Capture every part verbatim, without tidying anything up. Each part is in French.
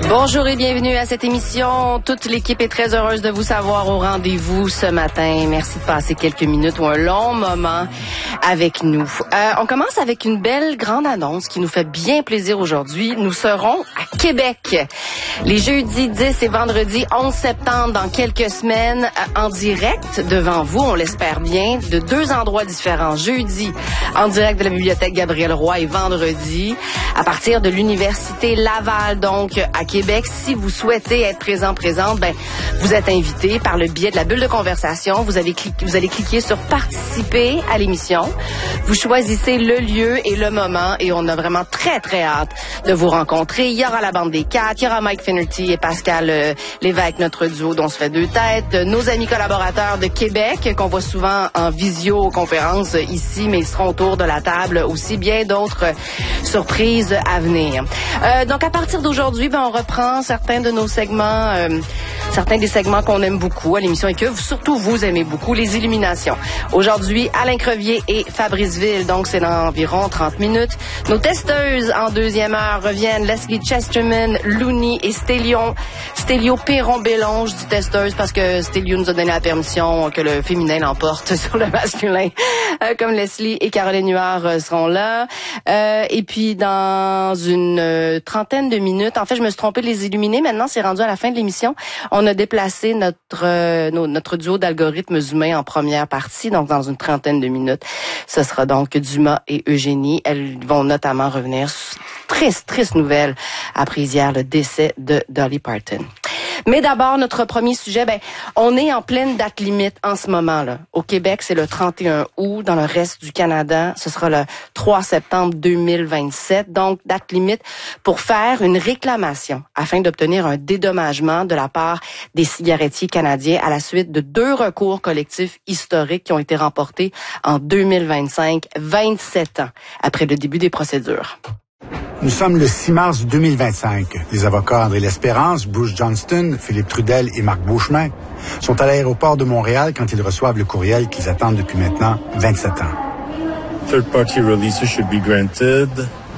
Bonjour et bienvenue à cette émission. Toute l'équipe est très heureuse de vous savoir au rendez-vous ce matin. Merci de passer quelques minutes ou un long moment avec nous. Euh, on commence avec une belle grande annonce qui nous fait bien plaisir aujourd'hui. Nous serons à Québec les jeudis dix et vendredi onze septembre dans quelques semaines en direct devant vous, on l'espère bien, de deux endroits différents. Jeudi en direct de la bibliothèque Gabriel Roy et vendredi à partir de l'Université Laval, donc à Québec. Si vous souhaitez être présent, présente, ben, vous êtes invité par le biais de la bulle de conversation. Vous avez cliqué, vous allez cliquer sur participer à l'émission. Vous choisissez le lieu et le moment et on a vraiment très, très hâte de vous rencontrer. Il y aura la bande des quatre, il y aura Mike Finnerty et Pascal euh, Lévesque, notre duo dont se fait deux têtes. Nos amis collaborateurs de Québec, qu'on voit souvent en visioconférence ici, mais ils seront autour de la table aussi. Bien d'autres surprises à venir. Euh, donc, à partir d'aujourd'hui, ben, on reprend certains de nos segments, euh, certains des segments qu'on aime beaucoup à l'émission et que surtout vous aimez beaucoup, les illuminations. Aujourd'hui, Alain Crevier et Fabrice Ville, donc c'est dans environ trente minutes. Nos testeuses en deuxième heure reviennent, Leslie Chesterman, Looney et Stélion. Stélio Perron-Bellon, je dis testeuse parce que Stélio nous a donné la permission que le féminin l'emporte sur le masculin. Euh, comme Leslie et Caroline Huard euh, seront là. Euh, et puis dans une euh, trentaine de minutes, en fait je me suis trompée de les illuminer, maintenant c'est rendu à la fin de l'émission. On a déplacé notre euh, nos, notre duo d'algorithmes humains en première partie, donc dans une trentaine de minutes. Ce sera donc Dumas et Eugénie. Elles vont notamment revenir sur triste, triste nouvelle après hier le décès de Dolly Parton. Mais d'abord, notre premier sujet, ben, on est en pleine date limite en ce moment-là. Au Québec, c'est le trente et un août. Dans le reste du Canada, ce sera le trois septembre deux mille vingt-sept. Donc, date limite pour faire une réclamation afin d'obtenir un dédommagement de la part des cigarettiers canadiens à la suite de deux recours collectifs historiques qui ont été remportés en deux mille vingt-cinq, vingt-sept ans après le début des procédures. Nous sommes le six mars deux mille vingt-cinq. Les avocats André L'Espérance, Bruce Johnston, Philippe Trudel et Marc Beauchemin sont à l'aéroport de Montréal quand ils reçoivent le courriel qu'ils attendent depuis maintenant vingt-sept ans. Third-party releases should be granted.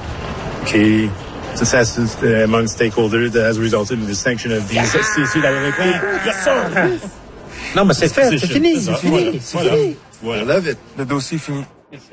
Okay. Consensus among stakeholders that has resulted in the sanction of these. C'est ici la vérité. Yes, sir. Non, mais c'est fait, c'est fini, c'est fini, c'est fini. Voilà. Voilà. Le dossier est fini.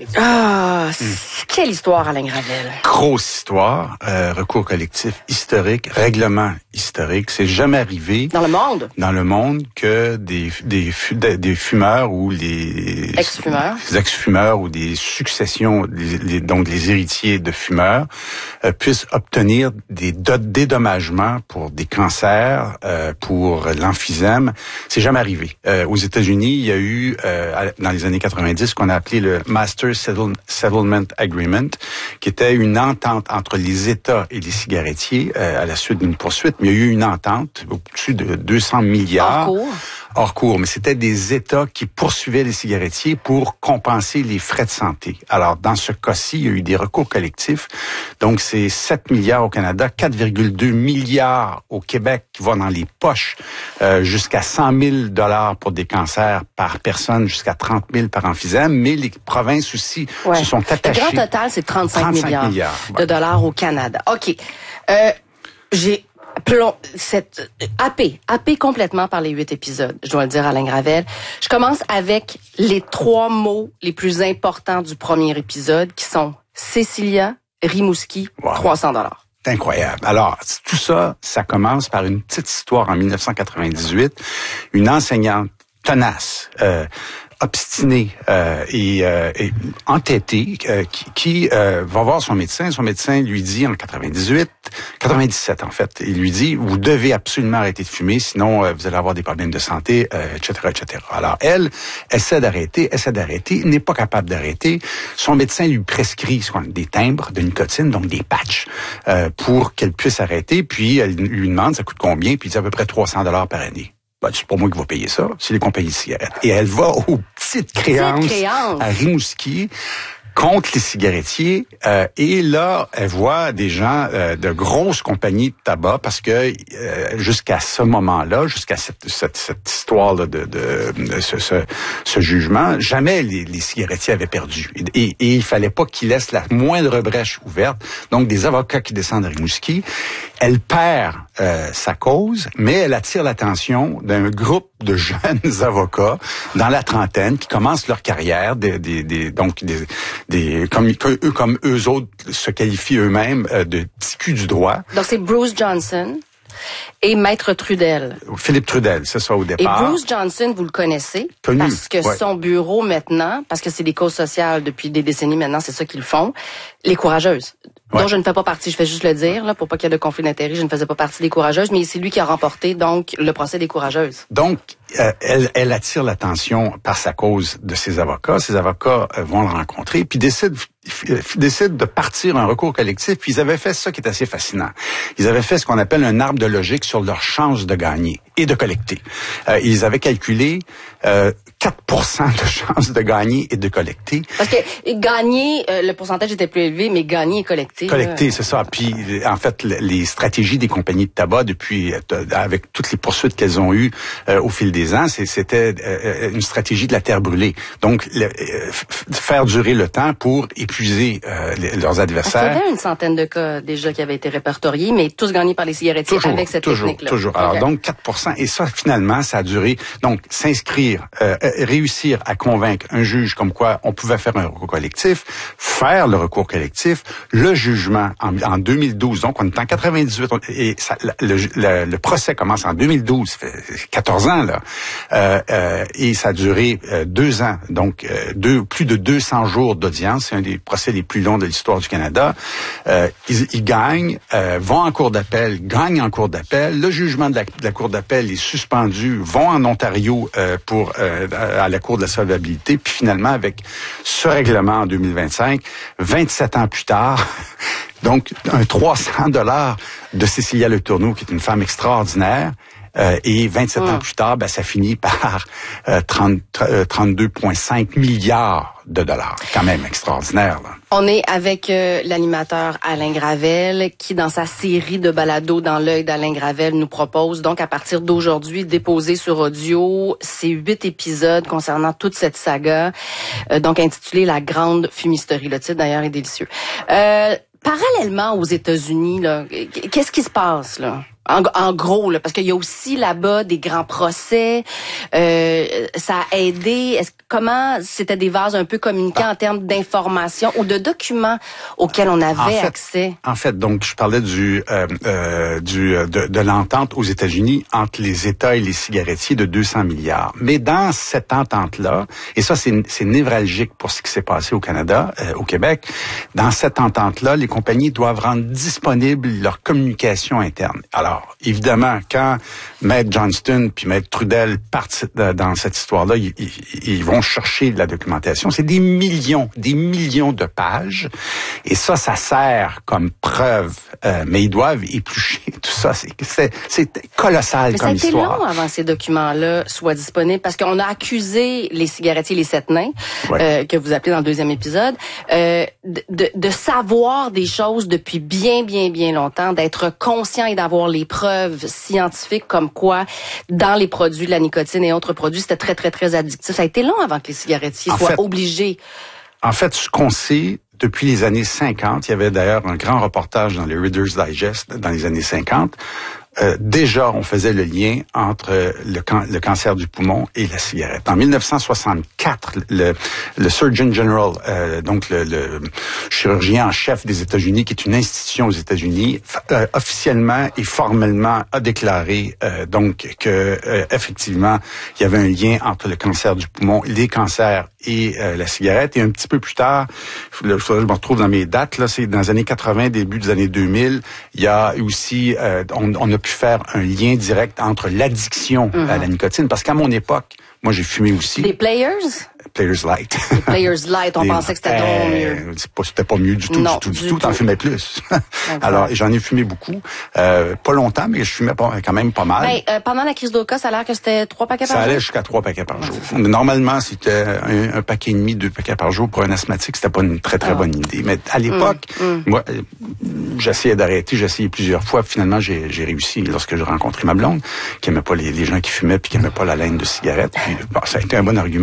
Ah, mmh. Quelle histoire, Alain Gravel. Grosse histoire, euh, recours collectif historique, règlement historique. C'est jamais arrivé dans le monde. Dans le monde que des des des fumeurs ou les ex-fumeurs, les ex-fumeurs ou des successions, les, les, donc les héritiers de fumeurs euh, puissent obtenir des dédommagements pour des cancers, euh, pour l'emphysème. C'est jamais arrivé. Euh, aux États-Unis, il y a eu euh, dans les années quatre-vingt-dix ce qu'on a appelé le Master Settlement Agreement, qui était une entente entre les États et les cigarettiers euh, à la suite d'une poursuite. Mais il y a eu une entente au-dessus de deux cents milliards. Hors cours. Hors cours, mais c'était des États qui poursuivaient les cigarettiers pour compenser les frais de santé. Alors, dans ce cas-ci, il y a eu des recours collectifs. Donc, c'est sept milliards au Canada, quatre virgule deux milliards au Québec qui vont dans les poches, euh, jusqu'à cent mille dollars pour des cancers par personne, jusqu'à trente mille par emphysème. Mais les provinces aussi ouais. se sont attachées. Le grand total, c'est trente-cinq, trente-cinq milliards, milliards de ouais. dollars au Canada. OK. Euh, j'ai... Plon, cette happé, happé complètement par les huit épisodes, je dois le dire, Alain Gravel. Je commence avec les trois mots les plus importants du premier épisode, qui sont Cécilia, Rimouski, wow. trois cents dollars. C'est incroyable. Alors, tout ça, ça commence par une petite histoire en dix-neuf cent quatre-vingt-dix-huit. Une enseignante tenace, euh, obstiné euh, et, euh, et entêté euh, qui, qui euh, va voir son médecin. Son médecin lui dit en quatre-vingt-dix-huit, quatre-vingt-dix-sept en fait, il lui dit vous devez absolument arrêter de fumer, sinon euh, vous allez avoir des problèmes de santé, euh, et cetera, et cetera. Alors elle essaie d'arrêter, essaie d'arrêter, n'est pas capable d'arrêter. Son médecin lui prescrit ce qu'on a, des timbres de nicotine, donc des patchs, euh, pour qu'elle puisse arrêter. Puis elle lui demande ça coûte combien, puis il dit à peu près trois cents dollars par année. Ben, c'est pas moi qui va payer ça, c'est les compagnies de cigarettes. Et elle va aux petites créances, Petite créance. à Rimouski contre les cigarettiers. Euh, et là, elle voit des gens euh, de grosses compagnies de tabac parce que euh, jusqu'à ce moment-là, jusqu'à cette, cette, cette histoire-là de, de, de ce, ce, ce jugement, jamais les, les cigarettiers avaient perdu. Et, et il fallait pas qu'ils laissent la moindre brèche ouverte. Donc, des avocats qui descendent à Rimouski. Elle perd euh, sa cause, mais elle attire l'attention d'un groupe de jeunes avocats dans la trentaine qui commencent leur carrière, des, des, des donc des, des comme eux comme eux autres se qualifient eux-mêmes euh, de petits culs du droit. Donc c'est Bruce Johnson et Maître Trudel. Philippe Trudel, c'est ça au départ. Et Bruce Johnson, vous le connaissez, Connu, parce que ouais. son bureau maintenant, parce que c'est des causes sociales depuis des décennies maintenant, c'est ça qu'ils font, les Courageuses. Ouais. Dont je ne fais pas partie, je fais juste le dire, là, pour pas qu'il y ait de conflit d'intérêt, je ne faisais pas partie des Courageuses, mais c'est lui qui a remporté, donc, le procès des Courageuses. Donc, euh, elle, elle attire l'attention par sa cause de ses avocats. Ses avocats euh, vont le rencontrer, puis décident, f- décident de partir un recours collectif, puis ils avaient fait ça qui est assez fascinant. Ils avaient fait ce qu'on appelle un arbre de logique sur leur chance de gagner et de collecter. Euh, ils avaient calculé euh, quatre pour cent de chances de gagner et de collecter. Parce que gagner, euh, le pourcentage était plus élevé, mais gagner et collecter... Collecter, c'est ça. Puis, en fait, les stratégies des compagnies de tabac, depuis, avec toutes les poursuites qu'elles ont eues euh, au fil des ans, c'était euh, une stratégie de la terre brûlée. Donc, le, euh, faire durer le temps pour épuiser euh, les, leurs adversaires. Il y avait une centaine de cas déjà qui avaient été répertoriés, mais tous gagnés par les cigarettiers toujours, avec cette toujours, technique-là. Toujours, toujours. Alors, okay. Donc, quatre pour cent. Et ça, finalement, ça a duré. Donc, s'inscrire, euh, réussir à convaincre un juge comme quoi on pouvait faire un recours collectif, faire le recours collectif, le jugement en, en deux mille douze, donc on est en quatre-vingt-dix-huit, et ça, le, le, le procès commence en deux mille douze, ça fait quatorze ans, là, euh, euh, et ça a duré euh, deux ans, donc euh, deux, plus de deux cents jours d'audience, c'est un des procès les plus longs de l'histoire du Canada. Euh, ils, ils gagnent, euh, vont en cour d'appel, gagnent en cour d'appel, le jugement de la, de la cour d'appel est suspendu, vont en Ontario euh, pour euh, à la cour de la solvabilité, puis finalement, avec ce règlement en deux mille vingt-cinq, vingt-sept ans plus tard, donc un trois cents dollars de Cécilia Le Tourneau, qui est une femme extraordinaire, euh, et vingt-sept mmh. ans plus tard, ben, ça finit par euh, trente, euh, trente-deux virgule cinq milliards de dollars. Quand même extraordinaire, là. On est avec euh, l'animateur Alain Gravel, qui, dans sa série de balados Dans l'œil d'Alain Gravel, nous propose, donc, à partir d'aujourd'hui, déposer sur audio ces huit épisodes concernant toute cette saga, euh, donc intitulé La Grande Fumisterie. Le titre, d'ailleurs, est délicieux. Euh, parallèlement aux États-Unis, là, qu'est-ce qui se passe, là? En, en gros, là, parce qu'il y a aussi là-bas des grands procès. Euh, ça a aidé. Est-ce, comment c'était des vases un peu communicants ah. en termes d'informations ou de documents auxquels on avait en fait, accès? En fait, donc je parlais du euh, euh, du de, de l'entente aux États-Unis entre les États et les cigarettiers de deux cents milliards. Mais dans cette entente-là, et ça c'est c'est névralgique pour ce qui s'est passé au Canada, euh, au Québec, dans cette entente-là, les compagnies doivent rendre disponible leur communication interne. Alors évidemment, quand Maître Johnston puis Maître Trudel partent dans cette histoire-là, ils, ils, ils vont chercher de la documentation. C'est des millions, des millions de pages. Et ça, ça sert comme preuve. Euh, mais ils doivent éplucher tout ça. C'est, c'est, c'est colossal mais comme histoire. Ça a été long avant que ces documents-là soient disponibles parce qu'on a accusé les cigarettiers, les sept nains, ouais. euh, que vous appelez dans le deuxième épisode, euh, de, de, de savoir des choses depuis bien, bien, bien longtemps, d'être conscient et d'avoir les preuves scientifiques comme quoi, dans les produits de la nicotine et autres produits, c'était très, très, très addictif. Ça a été long avant que les cigarettiers en soient fait, obligés. En fait, ce qu'on sait, depuis les années cinquante, il y avait d'ailleurs un grand reportage dans le Reader's Digest dans les années cinquante, Euh, déjà, on faisait le lien entre le, can- le cancer du poumon et la cigarette. En dix-neuf cent soixante-quatre, le, le Surgeon General, euh, donc le, le chirurgien en chef des États-Unis, qui est une institution aux États-Unis, euh, officiellement et formellement a déclaré euh, donc que euh, effectivement, il y avait un lien entre le cancer du poumon, les cancers et euh, la cigarette. Et un petit peu plus tard, là, je me retrouve dans mes dates, là, c'est dans les années quatre-vingts, début des années deux mille, il y a aussi, euh, on, on a pu faire un lien direct entre l'addiction mm-hmm. à la nicotine. Parce qu'à mon époque, moi, j'ai fumé aussi. Des Players? Players Light. Les Players Light, on Des, pensait que c'était euh, mieux. C'est pas, c'était pas mieux du tout, non, du tout, du, du tout. tout. T'en fumais plus. Alors, j'en ai fumé beaucoup. Euh, pas longtemps, mais je fumais pas, quand même pas mal. Ben, euh, pendant la crise d'Oka, ça a l'air que c'était trois paquets par ça jour? Ça allait jusqu'à trois paquets par jour. Normalement, c'était un, un paquet et demi, deux paquets par jour. Pour un asthmatique, c'était pas une très, très ah. bonne idée. Mais à l'époque, mm, mm. moi, j'essayais d'arrêter, j'essayais plusieurs fois. Finalement, j'ai, j'ai réussi lorsque j'ai rencontré ma blonde, qui aimait pas les, les gens qui fumaient puis qui aimait pas la laine de cigarette. Puis, bon, ça a été un bon argument.